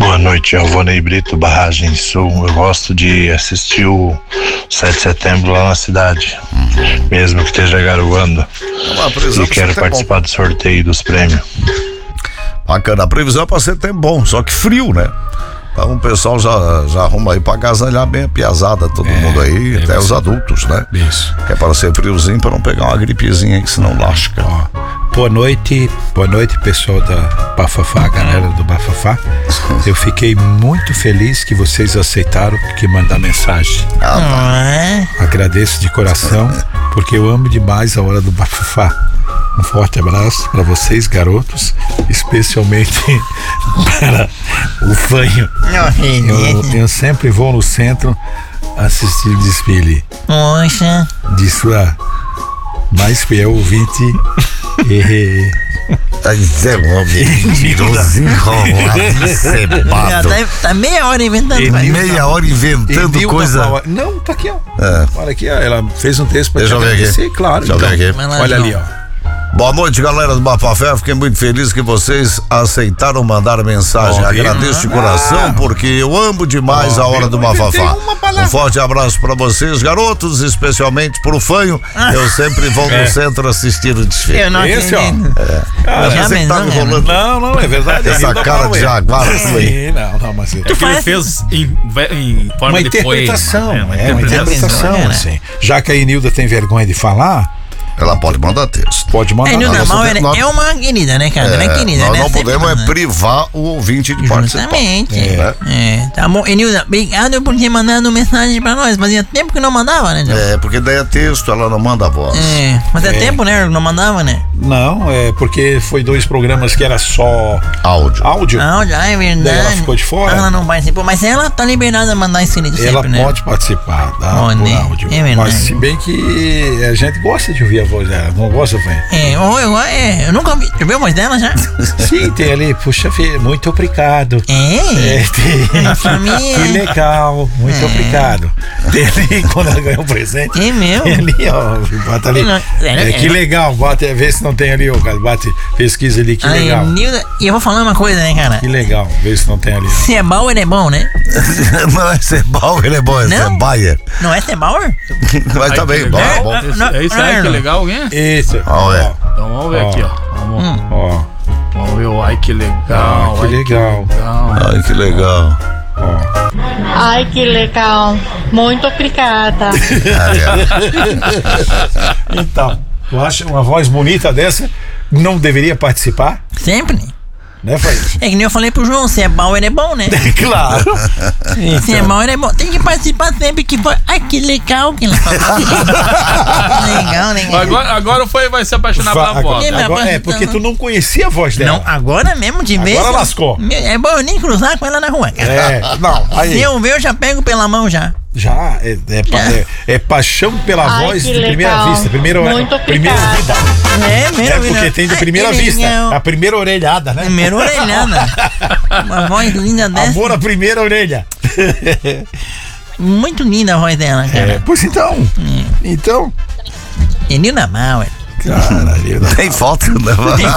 Boa noite, Alvonei Brito, Barragem Sul. Eu gosto de assistir o 7 de setembro lá na cidade, mesmo que esteja garoando. E quero participar do sorteio dos prêmios. Bacana, a previsão é pra setembro bom, só que frio, né? Então o pessoal já arruma aí pra agasalhar bem a piazada, todo mundo aí, até os adultos, né? Isso. Que é para ser friozinho, pra não pegar uma gripezinha aí, que senão lasca. Boa noite, pessoal da Bafafá, galera do Bafafá. Eu fiquei muito feliz que vocês aceitaram que mandar mensagem. Agradeço de coração, porque eu amo demais a hora do Bafafá. Um forte abraço para vocês, garotos, especialmente para o Fanho. Eu sempre vou no centro assistir desfile. Poxa. De sua mais fiel ouvinte. Mentiroso, enrolado, cebado. Tá meia hora inventando. Meia hora inventando coisa. Não, tá aqui, ó. Olha aqui, ó. Ela fez um texto pra te agradecer. Claro. Deixa eu ver aqui. Olha ali, ó. Boa noite, galera do Bafafé. Fiquei muito feliz que vocês aceitaram mandar mensagem. Agradeço de coração, porque eu amo demais a hora do Bafafá. Um forte abraço pra vocês, garotos, especialmente pro Fanho. Eu sempre vou no centro assistir o desfile. Esse, ó. Você tá me rolando. Não, é verdade. Essa cara de jaguar aí. Não, mas é que ele fez em forma uma de interpretação. poema. Uma interpretação, assim. Já que a Enilda tem vergonha de falar, ela pode mandar texto. Pode mandar. Nilda Mal é uma querida, né, cara? Ela é querida, nós né? não podemos privar o ouvinte de participar. Justamente. Tá bom. Nilda, obrigado por ter mandado mensagem pra nós. Fazia tempo que não mandava, né, João? Porque daí é texto, ela não manda voz. Fazia tempo, né? Não mandava, né? Não, porque foi 2 programas que era só áudio. É verdade. Daí ela ficou de fora. Ela não participou, mas ela tá liberada a mandar escrito sempre, ela né? pode participar, tá? Por áudio. É verdade. Mas se bem que a gente gosta de ouvir a voz dela, não gosta, Fê? Eu nunca ouvi. Já viu a voz dela já? Sim, tem ali, puxa, Fê, muito obrigado. Tem. Família. Que legal, muito obrigado. Tem ali, quando ela ganhou o presente. Tem mesmo. Tem ali, ó, bota ali. Que legal, vê se não tem ali, ó, cara, pesquisa ali, que legal. Nilda, e eu vou falar uma coisa, né, cara? Que legal, vê se não tem ali. Se é Bauer, é bom, né? Não é Sebauer, ele é bom, é Bayer. Não é Sebauer? Mas tá bem, bom. É isso aí, que legal, hein? Isso. Então vamos ver aqui, ó. Vamos ver o ai que legal. Que legal. Ai, que legal. Ai, que legal. Muito obrigada. Então, tu acha uma voz bonita dessa não deveria participar? Sempre. Né, Fred? É que nem eu falei pro João, se é Bauer é bom, né? Claro. Se é Bauer é bom. Tem que participar sempre que for. Ai, que legal que legal. Agora vai se apaixonar pela voz. Porque tu não conhecia a voz dela. Não, agora mesmo de vez. Agora lascou. É bom eu nem cruzar com ela na rua, cara. Aí. Se eu ver, eu já pego pela mão já. Já, é paixão pela voz de primeira vista, primeira vida. Porque tem de primeira vista, a primeira orelhada, né? Primeira orelhada. Uma voz linda dessa. Amor à primeira orelha. Muito linda a voz dela, cara. Pois então. Então. Nilda Mal, Tem foto, né?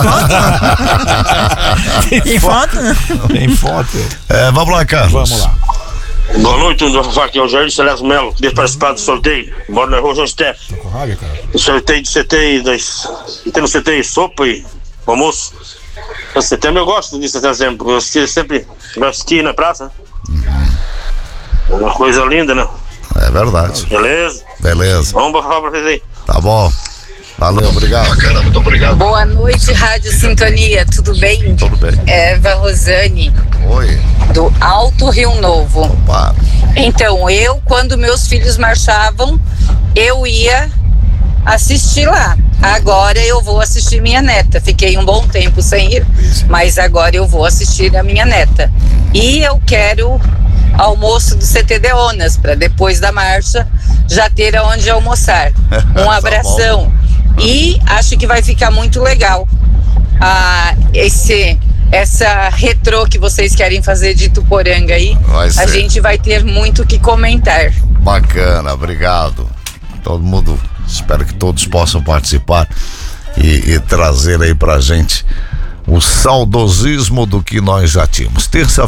Tem foto? Tem foto. Vamos lá, Carlos. Vamos lá. Boa noite, aqui é o Jair Celeste Melo, queria participar do sorteio. Moro na rua João Steff. O sorteio de CT tem no CT sopa e almoço. No setembro eu gosto de setembro, porque eu sempre assisti na praça. Uma coisa linda, né? É verdade. Beleza. Vamos falar pra vocês aí. Tá bom. Valeu, obrigado. Bacana, muito obrigado. Boa noite, Rádio Sintonia, tudo bem? Tudo bem. Eva Rosane. Oi. Do Alto Rio Novo. Opa. Então, quando meus filhos marchavam, eu ia assistir lá. Agora eu vou assistir minha neta. Fiquei um bom tempo sem ir, mas agora eu vou assistir a minha neta. E eu quero almoço do CT Deonas, para depois da marcha já ter aonde almoçar. Um abração. E acho que vai ficar muito legal essa retrô que vocês querem fazer de Ituporanga aí. A gente vai ter muito o que comentar. Bacana, obrigado. Todo mundo, espero que todos possam participar e trazer aí pra gente o saudosismo do que nós já tínhamos. Terça-feira